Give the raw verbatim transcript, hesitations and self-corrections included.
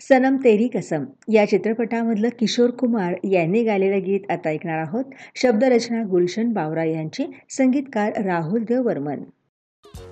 सनम तेरी कसम या चित्रपटामधलं किशोर कुमार यांनी गायलेलं गीत आता ऐकणार आहोत. शब्दरचना गुलशन बावरा यांची, संगीतकार राहुल देव वर्मन.